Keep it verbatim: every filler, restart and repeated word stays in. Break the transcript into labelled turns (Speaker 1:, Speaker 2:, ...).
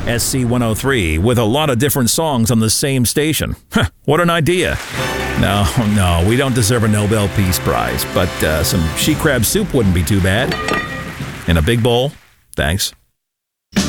Speaker 1: S C one oh three, with a lot of different songs on the same station. Huh, what an idea. No, no, we don't deserve a Nobel Peace Prize, but uh, some she crab soup wouldn't be too bad. In a big bowl, thanks.